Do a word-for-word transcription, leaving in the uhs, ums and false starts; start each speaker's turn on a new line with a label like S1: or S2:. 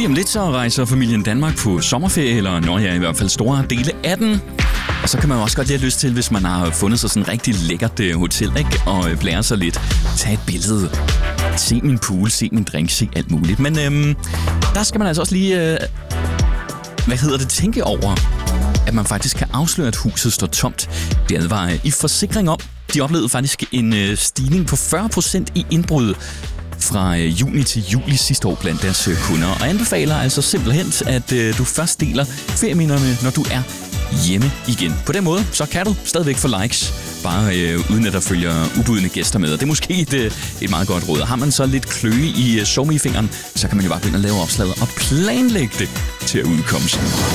S1: Lige om lidt så rejser familien Danmark på sommerferie, eller når jeg i hvert fald store dele af den. Og så kan man også godt lige have lyst til, hvis man har fundet sig sådan en rigtig lækkert øh, hotel, ikke? Og øh, blære sig lidt. Tag et billede. Se min pool, se min drink, se alt muligt. Men øhm, der skal man altså også lige, øh, hvad hedder det, tænke over, at man faktisk kan afsløre, at huset står tomt. Det advarer I Forsikring om. De oplevede faktisk en øh, stigning på fyrre procent i indbrud fra øh, juni til juli sidste år blandt deres øh, kunder. Og anbefaler altså simpelthen, at øh, du først deler ferieminderne, når du er hjemme igen. På den måde, så kan du stadigvæk få likes, bare øh, uden at der følger ubudne gæster med. Og det er måske et, øh, et meget godt råd. Har man så lidt kløe i øh, somme i fingeren, så kan man jo bare begynde at lave opslaget og planlægge det til at udkomme.